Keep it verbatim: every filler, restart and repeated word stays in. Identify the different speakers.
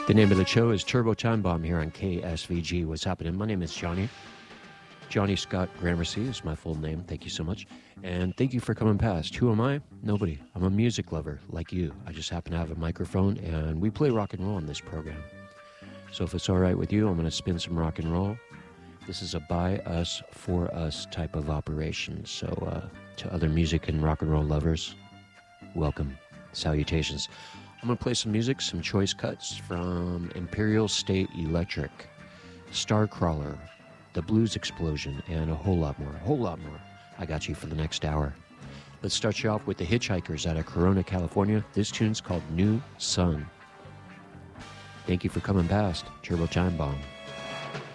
Speaker 1: The name of the show is Turbo Time Bomb here on K S V G. What's happening? My name is Johnny. Johnny Scott Gramercy is my full name. Thank you so much. And thank you for coming past. Who am I? Nobody. I'm a music lover like you. I just happen to have a microphone, and we play rock and roll in this program. So if it's all right with you, I'm going to spin some rock and roll. This is a by us, for us type of operation. So uh, to other music and rock and roll lovers, welcome. Salutations. I'm going to play some music, some choice cuts from Imperial State Electric, Starcrawler, The Blues Explosion, and a whole lot more, a whole lot more. I got you for the next hour. Let's start you off with the Hitchhikers out of Corona, California. This tune's called New Sun. Thank you for coming past. Turbo Time Bomb.